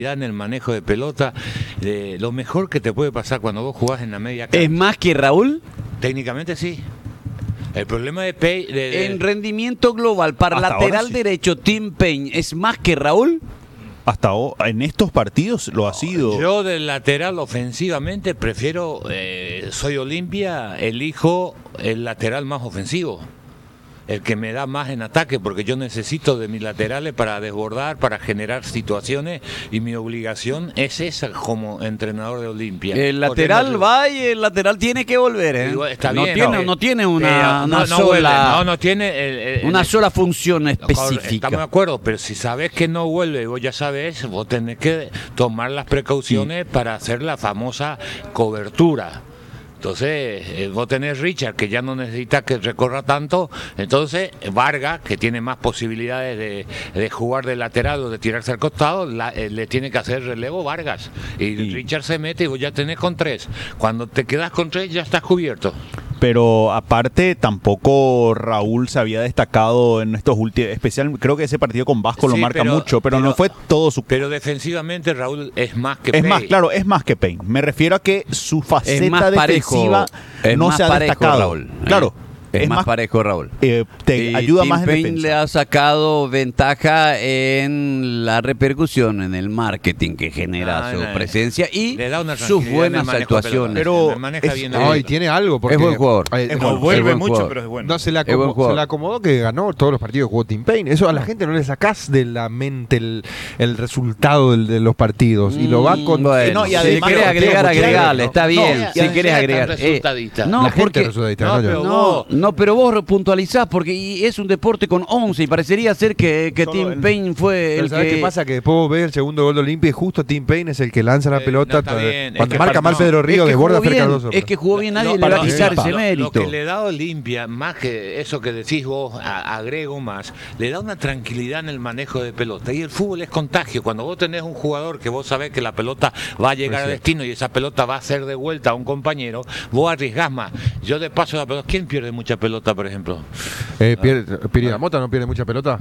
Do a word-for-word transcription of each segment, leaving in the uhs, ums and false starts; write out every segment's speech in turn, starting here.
en el manejo de pelota, eh, lo mejor que te puede pasar cuando vos jugás en la media cancha. ¿Es más que Raúl? Técnicamente sí. El problema de Pay... De, de... En rendimiento global, para lateral sí. derecho, Tim Payne, ¿es más que Raúl? Hasta hoy, en estos partidos lo ha sido. Yo del lateral ofensivamente prefiero, eh, soy Olimpia, elijo el lateral más ofensivo. El que me da más en ataque, porque yo necesito de mis laterales para desbordar, para generar situaciones, y mi obligación es esa como entrenador de Olimpia. El lateral no, va y el lateral tiene que volver, ¿eh? Está no bien, tiene, no, no tiene una, no, una no, sola, vuelve, no, no tiene el, el, una el, sola función específica. Estamos de acuerdo, pero si sabes que no vuelve, vos ya sabes, vos tenés que tomar las precauciones sí. para hacer la famosa cobertura. Entonces, eh, vos tenés Richard, que ya no necesita que recorra tanto. Entonces, Vargas, que tiene más posibilidades de, de jugar de lateral o de tirarse al costado, la, eh, le tiene que hacer relevo Vargas. Y sí. Richard se mete y vos ya tenés con tres. Cuando te quedas con tres, ya estás cubierto. Pero aparte, tampoco Raúl se había destacado en estos últimos, especial, creo que ese partido con Vasco sí, lo marca pero, mucho, pero, pero no fue todo su... Pero defensivamente Raúl es más que Es Pay. más, claro, es más que Payne. Me refiero a que su faceta defensiva parejo, no se ha parejo, destacado. Raúl. Claro. Es, es más, más parejo, Raúl. Eh, te y ayuda Tim más en Payne defensa. le ha sacado ventaja en la repercusión, en el marketing que genera ah, su no, presencia y sus buenas actuaciones. Pero es, bien no, y tiene algo porque es buen jugador. Eh, es no, vuelve es mucho, jugador. pero es bueno. No se le, acomodó, se le acomodó que ganó todos los partidos que jugó Tim Payne. Eso a la gente no le sacás de la mente el, el resultado del, de los partidos y lo va con. Bueno, no, y además si querés agregar, agregale, está bien. Si querés agregar, no, porque no, no, pero vos puntualizás porque y es un deporte con once y parecería ser que, que Tim el, Payne fue el ¿sabes que... qué pasa? Que después vos ves el segundo gol de Olimpia y justo Tim Payne es el que lanza la eh, pelota no, bien, cuando marca no, mal Pedro Río desborda Fer Cardoso. Es que jugó bien, nadie no, le va a quitar ese mérito. Lo que le da Olimpia, más que eso que decís vos, a, agrego más, le da una tranquilidad en el manejo de pelota. Y el fútbol es contagio. Cuando vos tenés un jugador que vos sabés que la pelota va a llegar pues a sí. destino y esa pelota va a ser de vuelta a un compañero, vos arriesgás más. Yo de paso la pelota, ¿quién pierde mucha pelota, por ejemplo? Eh, pierde, Piri Mota no pierde mucha pelota.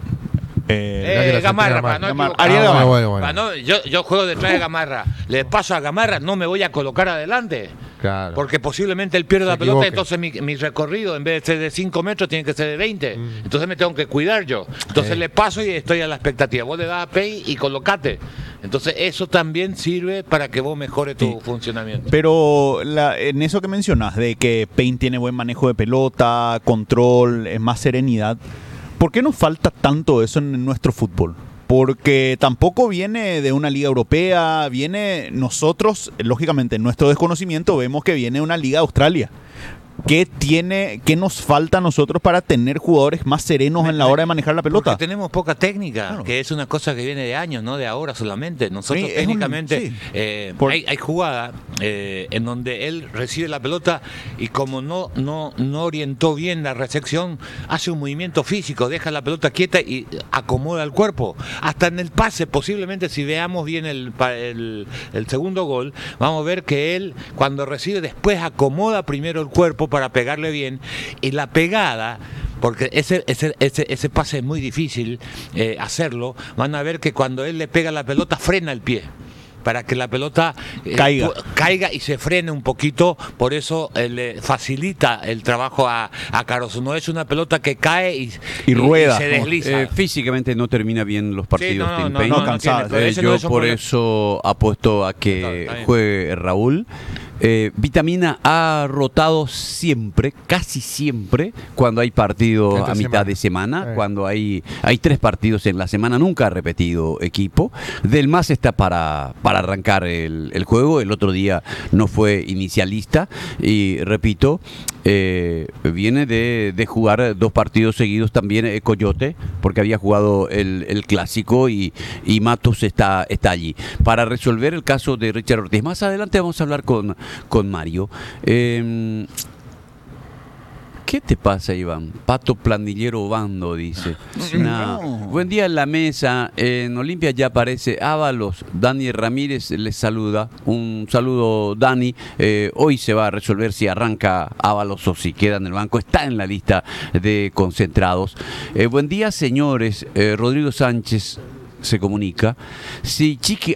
Eh, eh, Gamarra, para no Gamarra. Ah, Gamarra. Bueno, bueno. No, yo, yo juego detrás de Gamarra. Le paso a Gamarra, no me voy a colocar adelante. Claro. Porque posiblemente él pierda la pelota, entonces mi, mi recorrido en vez de ser de cinco metros tiene que ser de veinte. Mm. Entonces me tengo que cuidar yo. Entonces eh. le paso y estoy a la expectativa. Vos le das a Pay y colocate. Entonces eso también sirve para que vos mejores tu sí. funcionamiento. Pero la, en eso que mencionas, de que Payne tiene buen manejo de pelota, control, es más serenidad, ¿por qué nos falta tanto eso en nuestro fútbol? Porque tampoco viene de una liga europea, viene nosotros, lógicamente en nuestro desconocimiento vemos que viene de una liga de Australia. ¿Qué tiene, qué nos falta a nosotros para tener jugadores más serenos me, en la hora de manejar la pelota? Porque tenemos poca técnica, claro. que es una cosa que viene de años, no de ahora solamente. Nosotros sí, técnicamente un, sí. eh, Por... hay, hay jugadas eh, en donde él recibe la pelota y como no, no, no orientó bien la recepción, hace un movimiento físico, deja la pelota quieta y acomoda el cuerpo. Hasta en el pase, posiblemente si veamos bien el, el, el segundo gol, vamos a ver que él cuando recibe después acomoda primero el cuerpo para pegarle bien y la pegada, porque ese, ese, ese, ese pase es muy difícil eh, hacerlo, van a ver que cuando él le pega la pelota frena el pie para que la pelota eh, caiga. caiga y se frene un poquito, por eso eh, le facilita el trabajo a, a Caroso. No es una pelota que cae y, y, y rueda, y se desliza. Eh, físicamente no termina bien los partidos. Sí, no, no, Payne. no, no, no tiene, eh, yo no por eso apuesto a que está, está juegue Raúl. Eh, Vitamina ha rotado siempre, casi siempre, cuando hay partido Esta a mitad semana. de semana, eh. cuando hay hay tres partidos en la semana, nunca ha repetido equipo. Del Mas está para, para arrancar el, el juego, el otro día no fue inicialista y repito, eh, viene de, de jugar dos partidos seguidos también eh, Coyote, porque había jugado el, el clásico y, y Matos está, está allí. Para resolver el caso de Richard Ortiz, más adelante vamos a hablar con con Mario. Eh, ¿Qué te pasa, Iván? Pato Planillero Bando, dice. No. No. Buen día en la mesa. En Olimpia ya aparece Ábalos. Dani Ramírez les saluda. Un saludo, Dani. Eh, hoy se va a resolver si arranca Ábalos o si queda en el banco. Está en la lista de concentrados. Eh, buen día, señores. Eh, Rodrigo Sánchez. se comunica. Si Chiqui